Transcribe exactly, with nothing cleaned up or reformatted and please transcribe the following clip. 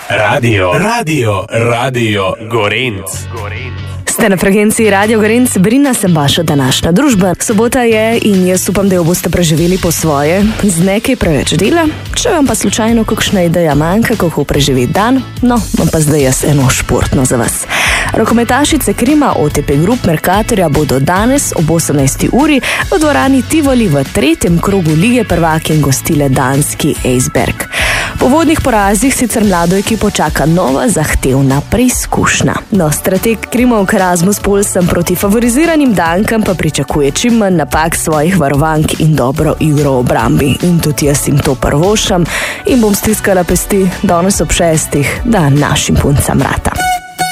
Radio, radio, radio Gorenc. Ste na frekvenciji Radio Gorenc, Brina sem vaša današnja družba. Sobota je in jaz upam, da jo boste preživeli po svoje, z nekaj preveč dela. Če vam pa slučajno kakšna ideja manjka, kako preživeti dan, no, imam pa zdaj jaz eno športno za vas. Rokometašice Krima O T P Group Mercatorja bodo danes ob osemnajsti uri v dvorani Tivoli v tretjem krogu lige prvakinj gostile danski Eisberg. Po vodnih porazih sicer mlado ekipo čaka nova zahtevna preizkušnja. No, strateg Krimovk Rasmus Poulsen proti favoriziranim Dankam pa pričakuje čim manj napak svojih varovank in dobro igro v obrambi. In tudi jaz jim to prvošam in bom stiskala pesti danes ob šestih, da našim puncam rata.